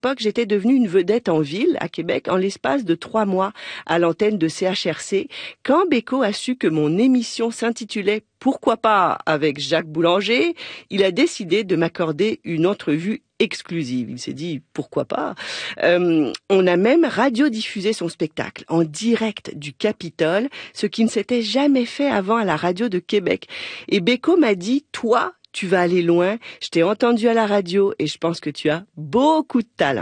l'époque, j'étais devenue une vedette en ville, à Québec, en l'espace de 3 mois, à l'antenne de CHRC, quand Beko a su que mon émission s'intitulait « Pourquoi pas ?» avec Jacques Boulanger, il a décidé de m'accorder une entrevue exclusive. Il s'est dit « Pourquoi pas ?» On a même radiodiffusé son spectacle en direct du Capitole, ce qui ne s'était jamais fait avant à la radio de Québec. Et Beko m'a dit « Toi, tu vas aller loin, je t'ai entendu à la radio et je pense que tu as beaucoup de talent. »